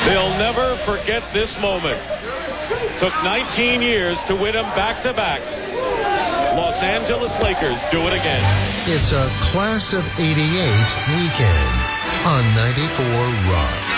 They'll never forget this moment. Took 19 years to win them back-to-back. Los Angeles Lakers do it again. It's a Class of '88 weekend on 94 Rock.